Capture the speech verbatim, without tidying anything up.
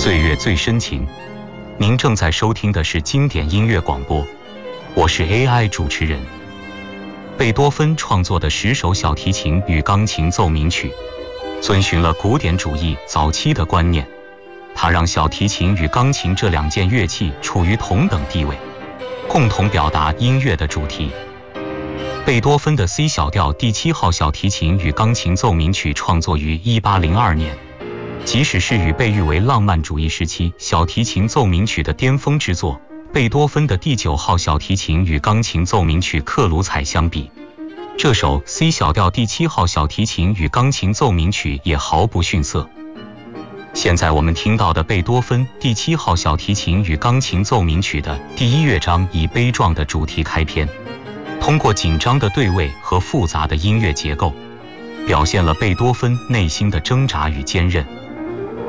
岁月最深情。您正在收听的是经典音乐广播，我是 A I 主持人。贝多芬创作的十首小提琴与钢琴奏鸣曲，遵循了古典主义早期的观念，他让小提琴与钢琴这两件乐器处于同等地位，共同表达音乐的主题。贝多芬的 C 小调第七号小提琴与钢琴奏鸣曲创作于一八零二年，即使是与被誉为浪漫主义时期小提琴奏鸣曲的巅峰之作贝多芬的第九号小提琴与钢琴奏鸣曲克鲁采相比，这首 C 小调第七号小提琴与钢琴奏鸣曲也毫不逊色。现在我们听到的贝多芬第七号小提琴与钢琴奏鸣曲的第一乐章以悲壮的主题开篇，通过紧张的对位和复杂的音乐结构，表现了贝多芬内心的挣扎与坚韧。